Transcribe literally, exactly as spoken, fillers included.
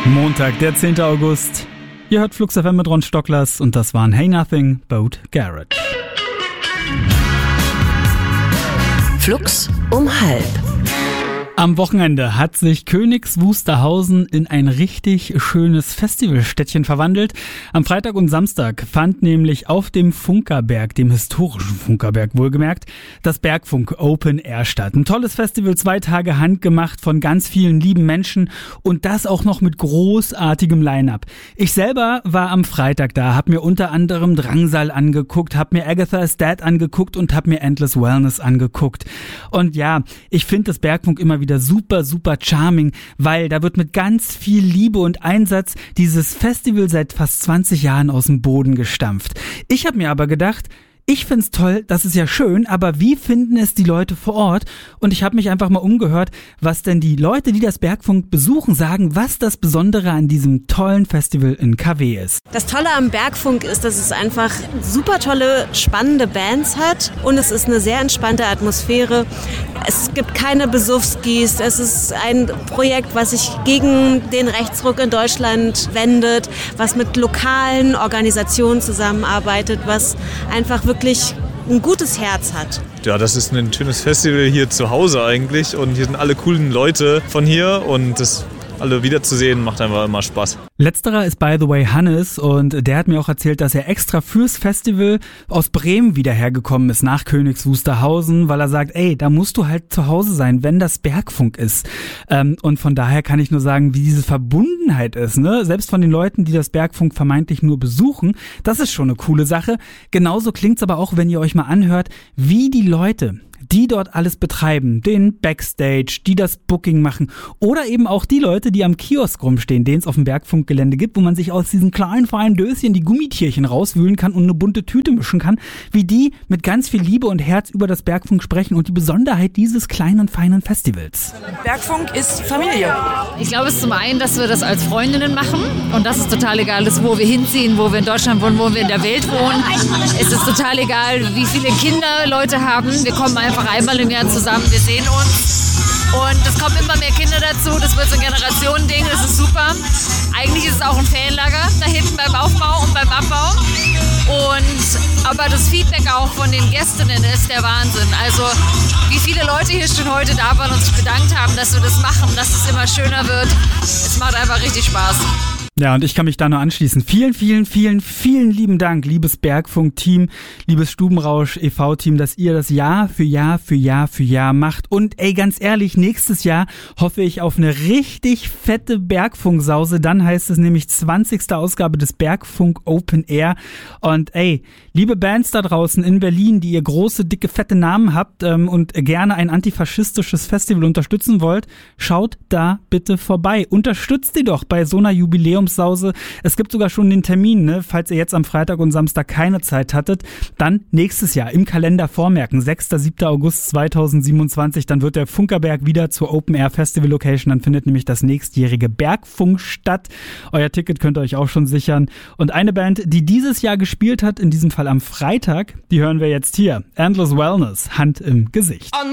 Montag, der zehnte August. Ihr hört Flux F M mit Ron Stocklers und das waren Hey Nothing, Boat Garage. Flux um halb. Am Wochenende hat sich Königs Wusterhausen in ein richtig schönes Festivalstädtchen verwandelt. Am Freitag und Samstag fand nämlich auf dem Funkerberg, dem historischen Funkerberg wohlgemerkt, das Bergfunk Open Air statt. Ein tolles Festival, zwei Tage handgemacht von ganz vielen lieben Menschen und das auch noch mit großartigem Line-Up. Ich selber war am Freitag da, hab mir unter anderem Drangsal angeguckt, hab mir Agatha's Dad angeguckt und hab mir Endless Wellness angeguckt. Und ja, ich finde das Bergfunk immer wieder super, super charming, weil da wird mit ganz viel Liebe und Einsatz dieses Festival seit fast zwanzig Jahren aus dem Boden gestampft. Ich habe mir aber gedacht, ich find's toll, das ist ja schön, aber wie finden es die Leute vor Ort? Und ich habe mich einfach mal umgehört, was denn die Leute, die das Bergfunk besuchen, sagen, was das Besondere an diesem tollen Festival in K W ist. Das Tolle am Bergfunk ist, dass es einfach super tolle, spannende Bands hat und es ist eine sehr entspannte Atmosphäre. Es gibt keine Besuffskis, es ist ein Projekt, was sich gegen den Rechtsruck in Deutschland wendet, was mit lokalen Organisationen zusammenarbeitet, was einfach wirklich wirklich ein gutes Herz hat. Ja, das ist ein schönes Festival hier zu Hause eigentlich und hier sind alle coolen Leute von hier und das alle wiederzusehen macht einfach immer Spaß. Letzterer ist by the way Hannes und der hat mir auch erzählt, dass er extra fürs Festival aus Bremen wieder hergekommen ist nach Königs Wusterhausen, weil er sagt, ey, da musst du halt zu Hause sein, wenn das Bergfunk ist. Ähm, und von daher kann ich nur sagen, wie diese Verbundenheit ist, ne? Selbst von den Leuten, die das Bergfunk vermeintlich nur besuchen, das ist schon eine coole Sache. Genauso klingt's aber auch, wenn ihr euch mal anhört, wie die Leute, die dort alles betreiben, den Backstage, die das Booking machen oder eben auch die Leute, die am Kiosk rumstehen, den es auf dem Bergfunkgelände gibt, wo man sich aus diesen kleinen feinen Döschen die Gummitierchen rauswühlen kann und eine bunte Tüte mischen kann, wie die mit ganz viel Liebe und Herz über das Bergfunk sprechen und die Besonderheit dieses kleinen, feinen Festivals. Bergfunk ist Familie. Ich glaube, es ist zum einen, dass wir das als Freundinnen machen und dass es total egal ist, wo wir hinziehen, wo wir in Deutschland wohnen, wo wir in der Welt wohnen. Es ist total egal, wie viele Kinder Leute haben. Wir kommen einfach einmal im Jahr zusammen, wir sehen uns und es kommen immer mehr Kinder dazu, das wird so ein Generationending, das ist super. Eigentlich ist es auch ein Ferienlager da hinten beim Aufbau und beim Abbau und aber das Feedback auch von den Gästinnen ist der Wahnsinn. Also wie viele Leute hier schon heute da waren und sich bedankt haben, dass wir das machen, dass es immer schöner wird. Es macht einfach richtig Spaß. Ja, und ich kann mich da nur anschließen. Vielen, vielen, vielen, vielen lieben Dank, liebes Bergfunk-Team, liebes Stubenrausch e V-Team, dass ihr das Jahr für Jahr für Jahr für Jahr macht. Und ey, ganz ehrlich, nächstes Jahr hoffe ich auf eine richtig fette Bergfunksause. Dann heißt es nämlich zwanzigste Ausgabe des Bergfunk Open Air. Und ey, liebe Bands da draußen in Berlin, die ihr große, dicke, fette Namen habt ähm, und gerne ein antifaschistisches Festival unterstützen wollt, schaut da bitte vorbei. Unterstützt die doch bei so einer Jubiläum Sause. Es gibt sogar schon den Termin, ne? Falls ihr jetzt am Freitag und Samstag keine Zeit hattet, dann nächstes Jahr im Kalender vormerken, sechster siebter August zweitausendsiebenundzwanzig, dann wird der Funkerberg wieder zur Open Air Festival Location, dann findet nämlich das nächstjährige Bergfunk statt. Euer Ticket könnt ihr euch auch schon sichern. Und eine Band, die dieses Jahr gespielt hat, in diesem Fall am Freitag, die hören wir jetzt hier. Endless Wellness, Hand im Gesicht.